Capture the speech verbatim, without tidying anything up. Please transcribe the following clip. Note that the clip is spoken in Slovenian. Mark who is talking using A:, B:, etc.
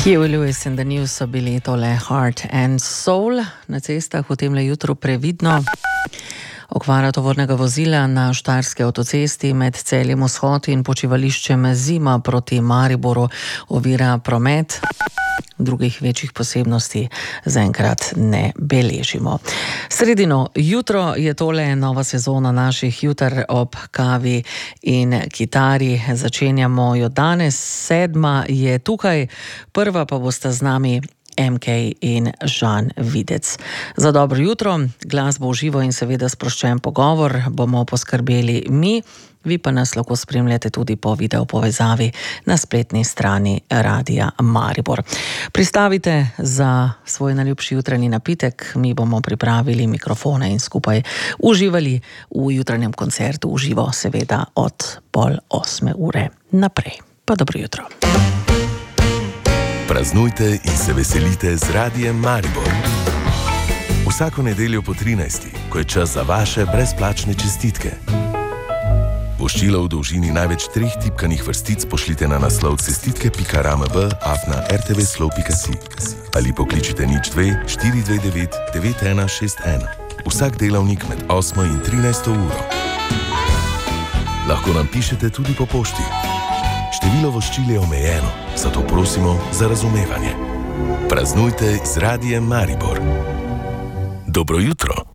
A: Huey Lewis in the News so bili tole Heart and Soul. Na cestah v temle jutru previdno. Okvara tovornega vozila na štajerski avtocesti med Celjem Vzhod in počivališčem Zima proti Mariboru ovira promet. Drugih večjih posebnosti zaenkrat ne beležimo. Sredino jutro je tole nova sezona naših jutar ob kavi in kitari. Začenjamo jo danes, sedma je tukaj, prva pa bosta z nami M K in Žan Videc. Za dobro jutro, glasbo v živo in seveda sproščen pogovor bomo poskrbeli mi. Vi pa nas lahko spremljate tudi po video povezavi na spletni strani Radia Maribor. Pristavite za svoj najljubši jutranji napitek, mi bomo pripravili mikrofone in skupaj uživali v jutranjem koncertu v živo, seveda od pol osme ure naprej. Pa dobro jutro.
B: Praznujte in se veselite z Radiem Maribor. Vsako nedeljo po trinajsti, ko je čas za vaše brezplačne čestitke. Voščilo v dolžini največ treh tipkanih vrstic pošljite na naslov cestitke pika ramb afna rtvslov pika si ali pokličite nič dve štiri dve devet devet ena šest ena. Vsak delavnik med osmo in trinajsto uro. Lahko nam pišete tudi po pošti. Število voščil je omejeno, zato prosimo za razumevanje. Praznujte z Radiem Maribor. Dobro jutro.